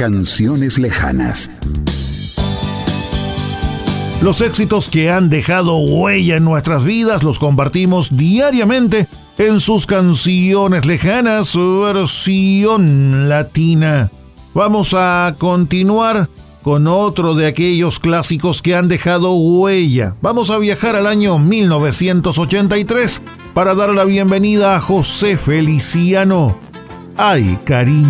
Canciones lejanas. Los éxitos que han dejado huella en nuestras vidas los compartimos diariamente en sus Canciones Lejanas, versión latina. Vamos a continuar con otro de aquellos clásicos que han dejado huella. Vamos a viajar al año 1983 para dar la bienvenida a José Feliciano. Ay, cariño.